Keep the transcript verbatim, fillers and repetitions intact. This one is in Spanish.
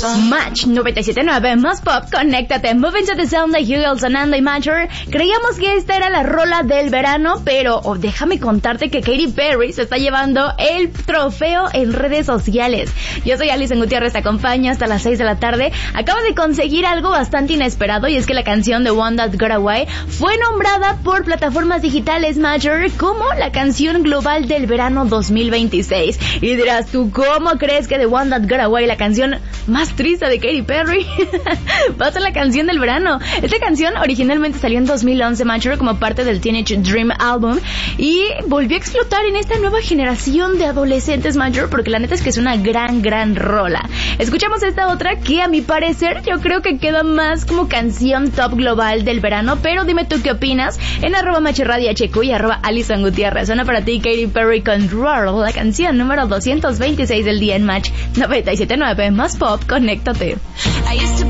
Match noventa y siete punto nueve más pop, conéctate. Moving to the sound de Hugel sonando y Matter. Creíamos que esta era la rola del verano, pero oh, déjame contarte que Katy Perry se está llevando el trofeo en redes sociales. Yo soy Alison Gutiérrez, te acompaño hasta las seis de la tarde. Acaba de conseguir algo bastante inesperado, y es que la canción de One That Got Away fue nombrada por plataformas digitales Matter como la canción global del verano dos mil veintiséis. Y dirás tú, ¿cómo crees que The One That Got Away, la canción más triste de Katy Perry, va a ser la canción del verano? Esta canción originalmente salió en dos mil once, Mature, como parte del Teenage Dream Album, y volvió a explotar en esta nueva generación de adolescentes, Mature, porque la neta es que es una gran, gran rola. Escuchamos esta otra que a mi parecer yo creo que queda más como canción top global del verano, pero dime tú qué opinas en arroba macherradio hq y arroba Alison Gutiérrez. Suena para ti Katy Perry con Roar, la canción número doscientos veintiséis del día en Match noventa y siete punto nueve más pop, conéctate.